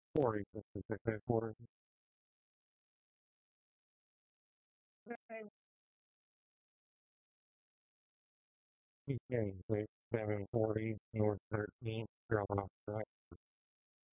40, 56, 40. East Main, 740, North 13, Carolina, right?